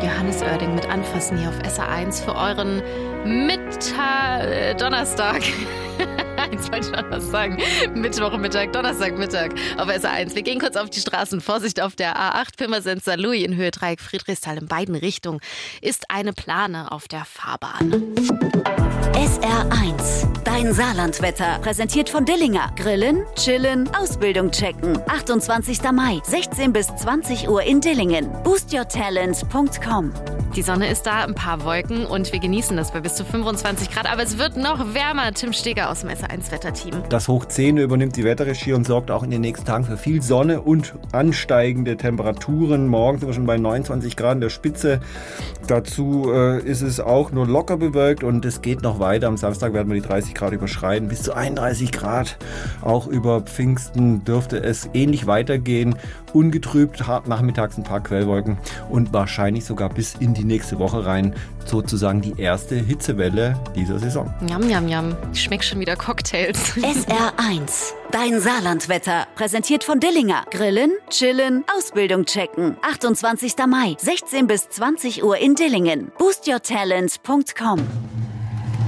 Johannes Oerding mit Anfassen hier auf SR1 für euren Donnerstag. Jetzt wollte ich noch was sagen. Mittwochmittag, Donnerstagmittag auf SR1. Wir gehen kurz auf die Straßen. Vorsicht auf der A8 Pirmasens-Saarlouis in Höhe Dreieck Friedrichsthal in beiden Richtungen ist eine Plane auf der Fahrbahn. SR1, dein Saarlandwetter, präsentiert von Dillinger. Grillen, chillen, Ausbildung checken. 28. Mai, 16 bis 20 Uhr in Dillingen. boostyourtalent.com. Die Sonne ist da, ein paar Wolken und wir genießen das bei bis zu 25 Grad. Aber es wird noch wärmer. Tim Steger aus dem SR1-Wetterteam. Das Hoch 10 übernimmt die Wetterregie und sorgt auch in den nächsten Tagen für viel Sonne und ansteigende Temperaturen. Morgen sind wir schon bei 29 Grad in der Spitze. Dazu ist es auch nur locker bewölkt und es geht noch weiter. Am Samstag werden wir die 30 Grad überschreiten. Bis zu 31 Grad. Auch über Pfingsten dürfte es ähnlich weitergehen. Ungetrübt, hart nachmittags ein paar Quellwolken und wahrscheinlich sogar bis in die nächste Woche rein. Sozusagen die erste Hitzewelle dieser Saison. Yum, yum, yum. Ich schmeck schon wieder Cocktails. SR1, dein Saarlandwetter, präsentiert von Dillinger. Grillen, chillen, Ausbildung checken. 28. Mai, 16 bis 20 Uhr in Dillingen. boostyourtalent.com.